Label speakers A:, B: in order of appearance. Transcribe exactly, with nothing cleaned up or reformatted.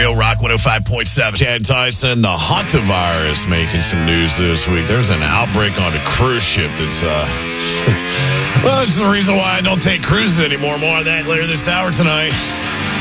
A: Real Rock one oh five point seven. Chad Tyson, the hantavirus making some news this week. There's an outbreak on a cruise ship that's, uh, well, it's the reason why I don't take cruises anymore. More on that later this hour tonight.